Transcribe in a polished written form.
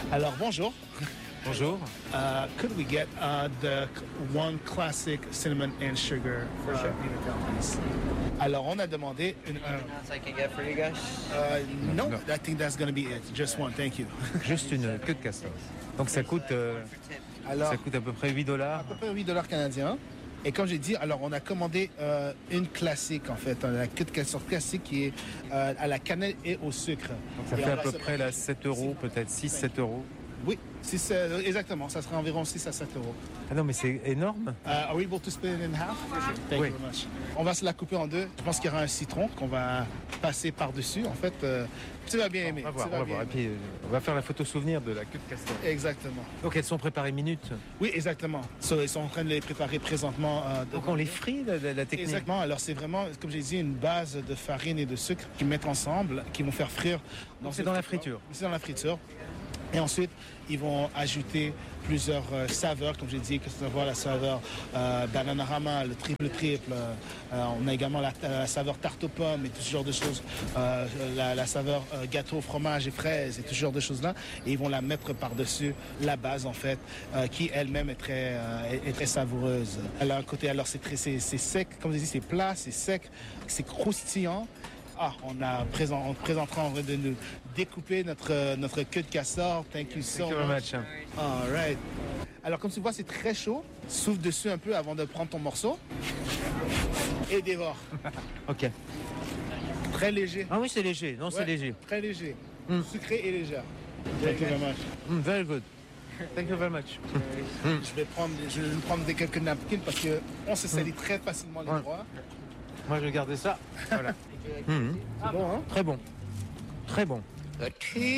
Alors, bonjour. Bonjour. Could we get the one classic cinnamon and sugar peanut please? Alors, on a demandé une... Else I can get for you guys? no, No. I think that's going to be it. Just one, thank you. Juste une queue de castor. Donc ça coûte Alors, à peu près $8. à peu près $8 canadiens. Et comme j'ai dit, alors on a commandé une classique en fait, la queue de castor classique qui est à la cannelle et au sucre. Donc ça Et fait on à va peu se- près là, 7 euros, peut-être 6-7 euros. Oui, exactement, ça sera environ 6 à 7 euros. Ah non mais c'est énorme. Are we able to split it in half? Thank Oui. you very much. On va se la couper en deux. Je pense qu'il y aura un citron qu'on va passer par-dessus. En fait, tu vas bien aimer. On va voir, tu on vas va bien voir. Et aimer. puis on va faire la photo souvenir de la queue de castor. Exactement. Donc elles sont préparées minutes. Oui, exactement. So, ils sont en train de les préparer présentement. Donc on les frit, la technique. Exactement. Alors c'est vraiment, comme j'ai dit, une base de farine et de sucre qu'ils mettent ensemble, qui vont faire frire. Donc c'est dans la friture. C'est dans la friture. Et ensuite, ils vont ajouter plusieurs saveurs, comme j'ai dit, que ce soit la saveur bananarama, le triple. On a également la saveur tarte aux pommes et tout ce genre de choses. La saveur gâteau, fromage et fraises et tout ce genre de choses-là. Et ils vont la mettre par-dessus la base, en fait, qui elle-même est très savoureuse. Elle a un côté, alors c'est sec, comme je dis, c'est plat, c'est sec, c'est croustillant. On présentera en vrai de nous découper notre queue de castor. Thank you so Thank you very much. much. All right. Alors, comme tu vois, c'est très chaud. Souffle dessus un peu avant de prendre ton morceau. Et dévore. Ok. Très léger. Ah oui c'est léger. Non c'est Ouais, léger. Très léger. Mm. Sucré et léger. Thank you very much. Very good. Thank you very much. Je vais prendre quelques napkins parce qu'on se salit très facilement les Ouais. doigts. Moi je vais garder ça. Voilà. C'est bon, hein? Très bon. Très bon. OK.